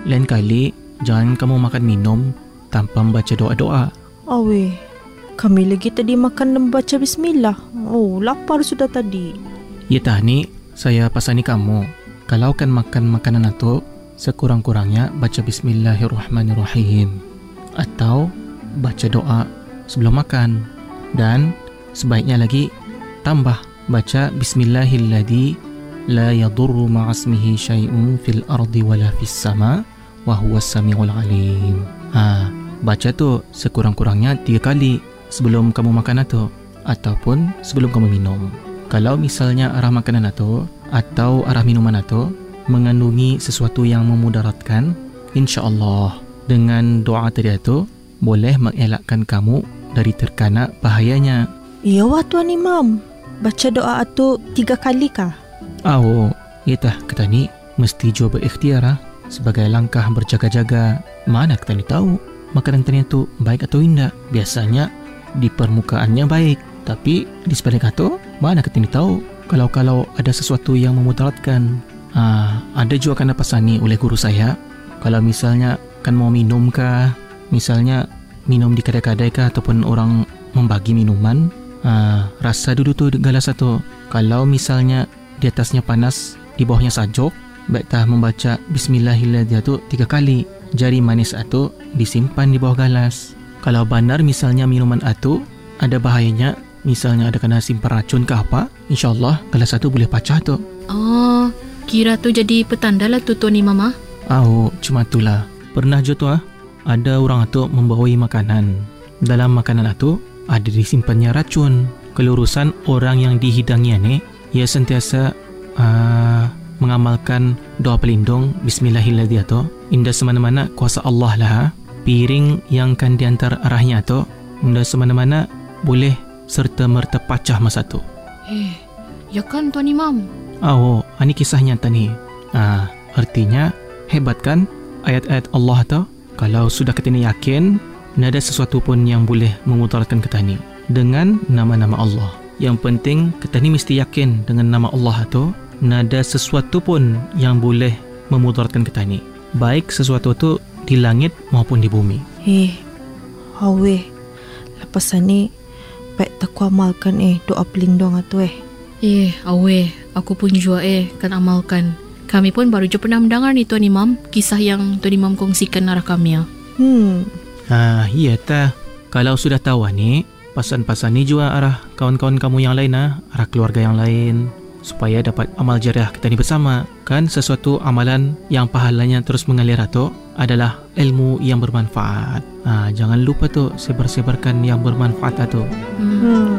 lain kali jangan kamu makan minum tanpa membaca doa-doa. Awe, kami lagi tadi makan dan baca bismillah. Oh, lapar sudah tadi. Ya Tahni, saya pasani kamu. Kalau kan makan makanan itu, sekurang-kurangnya baca bismillahirrahmanirrahim. Atau baca doa sebelum makan. Dan sebaiknya lagi tambah baca bismillahilladzi la yadurru ma'asmihi syai'un fil ardi wala fis sama wa huwas samiul alim. Baca tu sekurang-kurangnya 3 kali sebelum kamu makan itu ataupun sebelum kamu minum. Kalau misalnya arah makanan itu atau arah minuman itu mengandungi sesuatu yang memudaratkan, insya-Allah dengan doa tadi itu boleh mengelakkan kamu dari terkena bahayanya. Ya wah Tuan Imam, baca doa itu 3 kali kah? Oh, itah kita ni mesti cuba berikhtiar sebagai langkah berjaga-jaga. Mana kita ni tahu makanan tadi itu baik atau tidak. Biasanya di permukaannya baik, tapi di sebalik itu mana kita ni tahu kalau ada sesuatu yang memudaratkan. Ada juga kena pasani oleh guru saya, kalau misalnya kan mau minum kah, misalnya minum di kedai-kedai kah ataupun orang membagi minuman, rasa dulu tu gelas satu. Kalau misalnya di atasnya panas, di bawahnya sajok, baiklah membaca bismillahirrahmanirrahim tu 3 kali. Jari manis itu disimpan di bawah gelas. Kalau benar misalnya minuman itu ada bahayanya, misalnya ada kena simpan racun ke apa, insyaAllah gelas itu boleh pecah tu. Oh, kira tu jadi petanda lah tu Tuan Imam. Cuma itulah. Pernah je tu ada orang itu membawai makanan. Dalam makanan itu ada disimpannya racun. Kelurusan orang yang dihidanginya ni, ia sentiasa mengamalkan doa pelindung bismillahirrahmanirrahim tu. Indah semana-mana kuasa Allah lah. Piring yang kan diantar arahnya tu, indah semana-mana boleh serta merta pecah masa tu. Ya kan Tuan Imam? Ini kisah nyata ni. Artinya hebat kan ayat-ayat Allah tu. Kalau sudah kita ni yakin, tidak ada sesuatu pun yang boleh memudaratkan kita ni dengan nama-nama Allah. Yang penting kita ni mesti yakin dengan nama Allah tu, tidak ada sesuatu pun yang boleh memudaratkan kita ni, baik sesuatu tu di langit maupun di bumi. Awe, lepas ni baik tak ku amalkan doa pelindung tu. Awe, aku pun juga kan amalkan. Kami pun baru je pernah mendengar ni Tuan Imam, kisah yang Tuan Imam kongsikan arah kami. Iya ta. Kalau sudah tahu ni, pasan-pasan ni juga arah kawan-kawan kamu yang lain, arah keluarga yang lain, supaya dapat amal jariah kita ni bersama. Kan sesuatu amalan yang pahalanya terus mengalir tu adalah ilmu yang bermanfaat. Jangan lupa tu sebar-sebarkan yang bermanfaat tu.